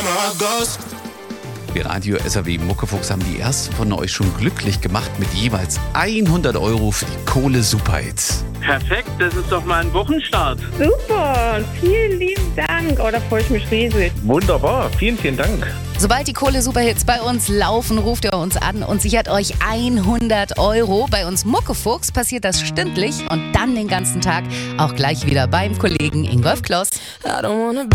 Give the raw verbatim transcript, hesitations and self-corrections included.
Wir Radio S R W Muckefuchs haben die ersten von euch schon glücklich gemacht mit jeweils hundert Euro für die Kohle Superhits. Perfekt, das ist doch mal ein Wochenstart. Super, vielen lieben Dank. Oh, da freue ich mich riesig. Wunderbar, vielen, vielen Dank. Sobald die Kohle-Superhits bei uns laufen, ruft ihr uns an und sichert euch hundert Euro. Bei uns Muckefuchs passiert das stündlich und dann den ganzen Tag auch gleich wieder beim Kollegen Ingolf Kloss.